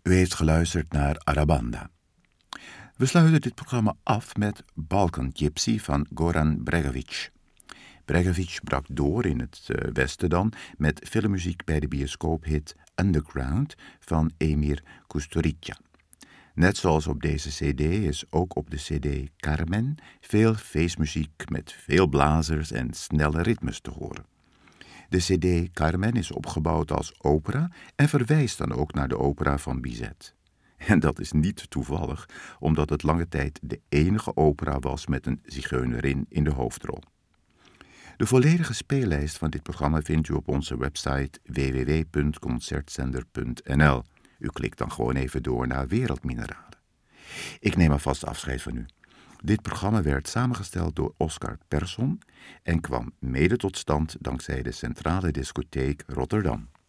U heeft geluisterd naar Arabanda. We sluiten dit programma af met Balkan Gypsy van Goran Bregovic. Bregovic brak door in het westen dan met filmmuziek bij de bioscoophit Underground van Emir Kusturica. Net zoals op deze cd is ook op de cd Carmen veel feestmuziek met veel blazers en snelle ritmes te horen. De cd Carmen is opgebouwd als opera en verwijst dan ook naar de opera van Bizet. En dat is niet toevallig, omdat het lange tijd de enige opera was met een zigeunerin in de hoofdrol. De volledige speellijst van dit programma vindt u op onze website www.concertzender.nl. U klikt dan gewoon even door naar Wereldmineralen. Ik neem alvast afscheid van u. Dit programma werd samengesteld door Oscar Persson en kwam mede tot stand dankzij de Centrale Discotheek Rotterdam.